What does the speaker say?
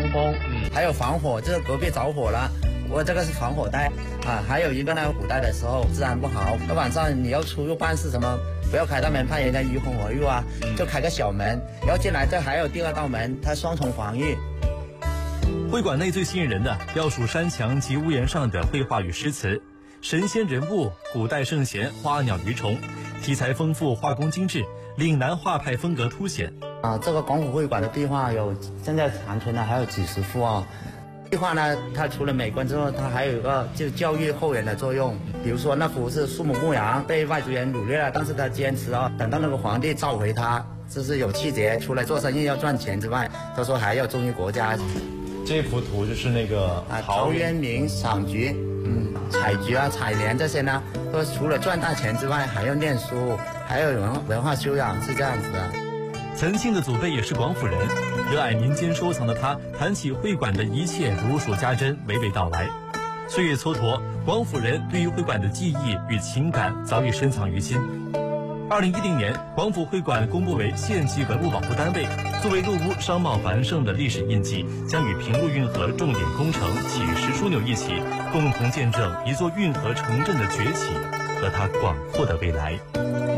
工，还有防火，这个隔壁着火了，我这个是防火带啊。还有一个呢，古代的时候治安不好，那晚上你要出入办事什么，不要开大门，怕人家鱼红而入啊，就开个小门，然后进来这还有第二道门，它双重防御。 会馆内最吸引人的要数山墙及屋檐上的绘画与诗词，神仙人物、古代圣贤、花鸟鱼虫，题材丰富，画工精致，岭南画派风格凸显。 这个广府会馆的壁画现在残存的还有几十幅哦。壁画呢，它除了美观之后，它还有一个就是教育后人的作用。比如说那幅是苏母牧羊，被外族人掳掠了，但是他坚持等到那个皇帝召回他，这是有气节。除了做生意要赚钱之外，他说还要忠于国家。 这幅图就是那个陶渊明赏菊，采菊啊、采莲这些呢，都除了赚大钱之外，还要念书，还有文化修养，是这样子的。 岑庆的祖辈也是广府人，热爱民间收藏的他，谈起会馆的一切如数家珍，娓娓道来。岁月蹉跎，广府人对于会馆的记忆与情感早已深藏于心。2010年，广府会馆公布为县级文物保护单位，作为陆屋商贸繁盛的历史印记，将与平陆运河重点工程起石枢纽一起，共同见证一座运河城镇的崛起和它广阔的未来。